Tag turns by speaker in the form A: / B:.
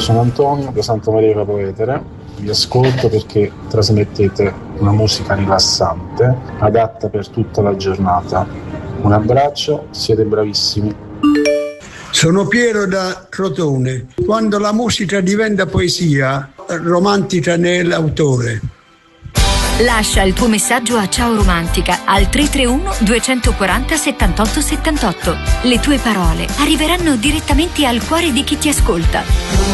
A: sono Antonio da Santa Maria Capua Vetere, vi ascolto perché trasmettete una musica rilassante, adatta per tutta la giornata. Un abbraccio, siete bravissimi.
B: Sono Piero da Crotone. Quando la musica diventa poesia, romantica nell'autore.
C: Lascia il tuo messaggio a Ciao Romantica al 331 240 78 78. Le tue parole arriveranno direttamente al cuore di chi ti ascolta.